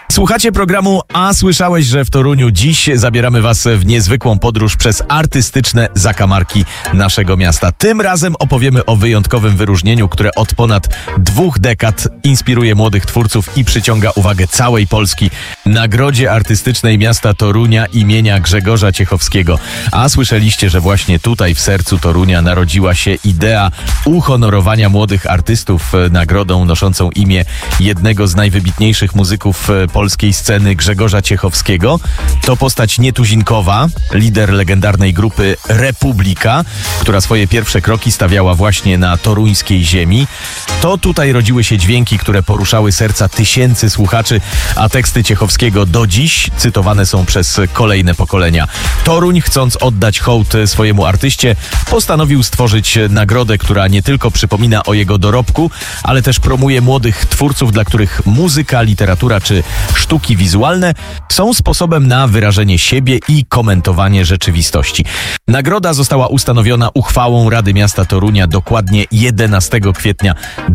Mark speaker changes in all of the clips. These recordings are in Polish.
Speaker 1: Słuchacie programu A słyszałeś, że w Toruniu? Dziś zabieramy Was w niezwykłą podróż przez artystyczne zakamarki naszego miasta. Tym razem opowiemy o wyjątkowym wyróżnieniu, które od ponad 2 dekad inspiruje młodych twórców i przyciąga uwagę całej Polski. Nagrodzie Artystycznej Miasta Torunia imienia Grzegorza Ciechowskiego. A słyszeliście, że właśnie tutaj w sercu Torunia narodziła się idea uhonorowania młodych artystów nagrodą noszącą imię jednego z najwybitniejszych muzyków polskiej sceny, Grzegorza Ciechowskiego. To postać nietuzinkowa, lider legendarnej grupy Republika, która swoje pierwsze kroki stawiała właśnie na toruńskiej ziemi. To tutaj rodziły się dźwięki, które poruszały serca tysięcy słuchaczy, a teksty Ciechowskiego do dziś cytowane są przez kolejne pokolenia. Toruń, chcąc oddać hołd swojemu artyście, postanowił stworzyć nagrodę, która nie tylko przypomina o jego dorobku, ale też promuje młodych twórców, dla których muzyka, literatura czy sztuki wizualne są sposobem na wyrażenie siebie i komentowanie rzeczywistości. Nagroda została ustanowiona uchwałą Rady Miasta Torunia dokładnie 11 kwietnia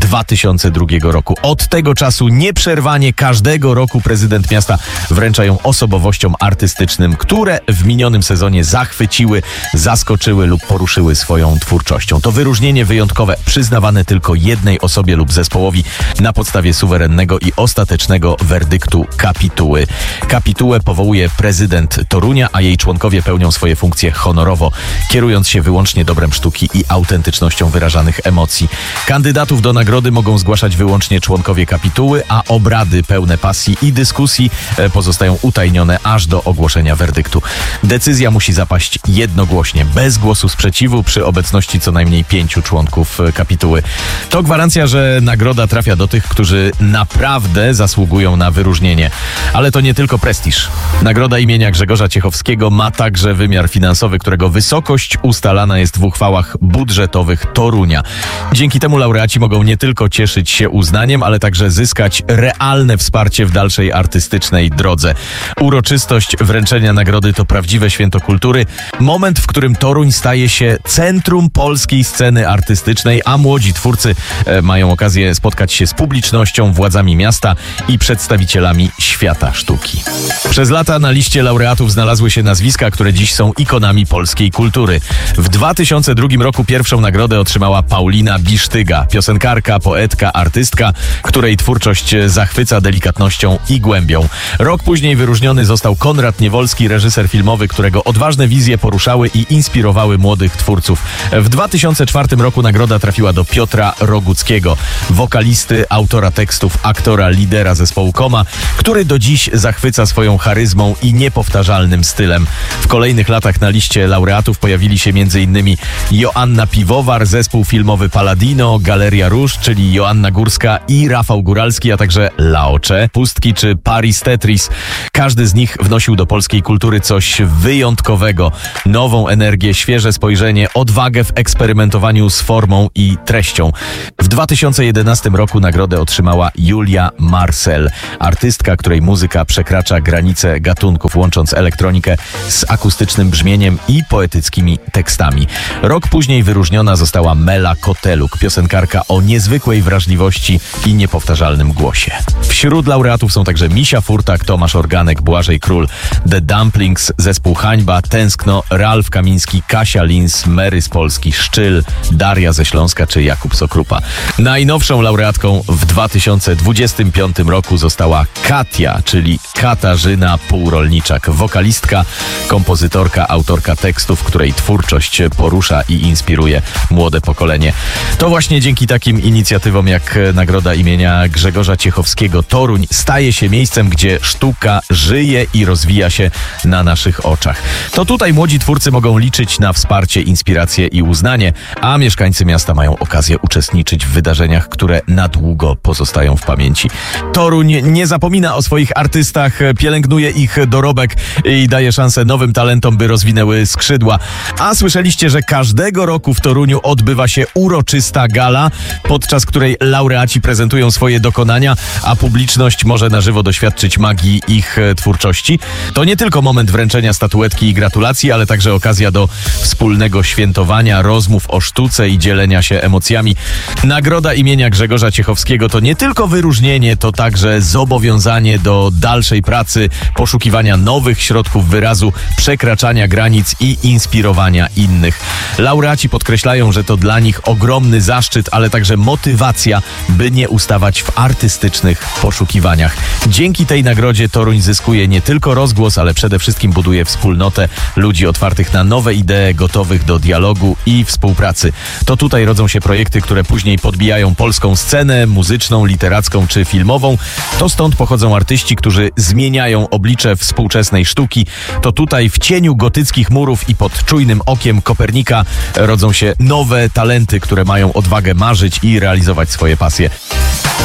Speaker 1: 2002 roku. Od tego czasu nieprzerwanie każdego roku prezydent miasta wręcza ją osobowościom artystycznym, które w minionym sezonie zachwyciły, zaskoczyły lub poruszyły swoją twórczością. To wyróżnienie wyjątkowe, przyznawane tylko jednej osobie lub zespołowi na podstawie suwerennego i ostatecznego werdyktu kapituły. Kapitułę powołuje prezydent Torunia, a jej członkowie pełnią swoje funkcje honorowo, kierując się wyłącznie dobrem sztuki i autentycznością wyrażanych emocji. Kandydatów do nagrody mogą zgłaszać wyłącznie członkowie kapituły, a obrady pełne pasji i dyskusji pozostają utajnione aż do ogłoszenia werdyktu. Decyzja musi zapaść jednogłośnie, bez głosu sprzeciwu, przy obecności co najmniej 5 członków kapituły. To gwarancja, że nagroda trafia do tych, którzy naprawdę zasługują na wyróżnienie. Ale to nie tylko prestiż. Nagroda imienia Grzegorza Ciechowskiego ma także wymiar finansowy, którego wysokość ustalana jest w uchwałach budżetowych Torunia. Dzięki temu laureaci mogą nie tylko cieszyć się uznaniem, ale także zyskać realne wsparcie w dalszej artystycznej drodze. Uroczystość wręczenia nagrody to prawdziwe święto kultury, moment, w którym Toruń staje się centrum polskiej sceny artystycznej, a młodzi twórcy mają okazję spotkać się z publicznością, władzami miasta i przedstawicielami świata sztuki. Przez lata na liście laureatów znalazły się nazwiska, które dziś są ikonami polskiej kultury. W 2002 roku pierwszą nagrodę otrzymała Paulina Bisztyga, piosenkarka, poetka, artystka, której twórczość zachwyca delikatnością i głębią. Rok później wyróżniony został Konrad Niewolski, reżyser filmowy, którego odważne wizje poruszały i inspirowały młodych twórców. W 2004 roku nagroda trafiła do Piotra Roguckiego, wokalisty, autora tekstów, aktora, lidera zespołu Koma, który do dziś zachwyca swoją charyzmą i niepowtarzalnym stylem. W kolejnych latach na liście laureatów pojawili się m.in. Joanna Piwowar, zespół filmowy Paladino, Galeria Róż, czyli Joanna Górska i Rafał Góralski, a także Laocze, Pustki czy Paris Tetris. Każdy z nich wnosił do polskiej kultury coś wyjątkowego. Nową energię, świeże spojrzenie, odwagę w eksperymentowaniu z formą i treścią. W 2011 roku nagrodę otrzymała Julia Marcel, artystka, której muzyka przekracza granice gatunków, łącząc elektronikę z akustycznym brzmieniem i poetyckimi tekstami. Rok później wyróżniona została Mela Koteluk, piosenkarka o niezwykłej wrażliwości i niepowtarzalnym głosie. Wśród laureatów są także Misia Furtak, Tomasz Organek, Błażej Król, The Dumplings, zespół Hańba, Tęskno, Ralf Kamiński, Kasia Lins, Mary z Polski, Szczyl, Daria ze Śląska czy Jakub Sokrupa. Najnowszą laureatką w 2025 roku została Katia, czyli Katarzyna Półrolniczak, wokalistka, kompozytorka, autorka tekstów, której twórczość porusza i inspiruje młode pokolenie. To właśnie dzięki takim inicjatywom jak nagroda imienia Grzegorza Ciechowskiego Toruń staje się miejscem, gdzie sztuka żyje i rozwija się na naszych oczach. To tutaj młodzi twórcy mogą liczyć na wsparcie, inspirację i uznanie, a mieszkańcy miasta mają okazję uczestniczyć w wydarzeniach, które na długo pozostają w pamięci. Toruń nie zapomina o swoich artystach, pielęgnuje ich dorobek i daje szansę nowym talentom, by rozwinęły skrzydła. A słyszeliście, że każdego roku w Toruniu odbywa się uroczysta gala, podczas której laureaci prezentują swoje dokonania, a publiczność może na żywo doświadczyć magii ich twórczości. To nie tylko moment wręczenia statuetki i gratulacji, ale także okazja do wspólnego świętowania, rozmów o sztuce i dzielenia się emocjami. Nagroda imienia Grzegorza Ciechowskiego to nie tylko wyróżnienie, to także zobowiązanie zobowiązanie do dalszej pracy, poszukiwania nowych środków wyrazu, przekraczania granic i inspirowania innych. Laureaci podkreślają, że to dla nich ogromny zaszczyt, ale także motywacja, by nie ustawać w artystycznych poszukiwaniach. Dzięki tej nagrodzie Toruń zyskuje nie tylko rozgłos, ale przede wszystkim buduje wspólnotę ludzi otwartych na nowe idee, gotowych do dialogu i współpracy. To tutaj rodzą się projekty, które później podbijają polską scenę muzyczną, literacką czy filmową. To stąd pochodzą artyści, którzy zmieniają oblicze współczesnej sztuki. To tutaj w cieniu gotyckich murów i pod czujnym okiem Kopernika rodzą się nowe talenty, które mają odwagę marzyć i realizować swoje pasje.